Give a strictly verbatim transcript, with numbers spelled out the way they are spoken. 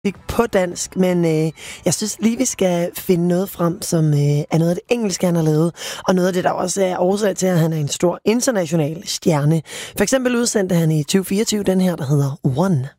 Ikke på dansk, men øh, jeg synes lige, vi skal finde noget frem, som øh, er noget af det engelske, han har lavet, og noget af det, der også er årsag til, at han er en stor international stjerne. For eksempel udsendte han i tyve fireogtyve den her, der hedder One.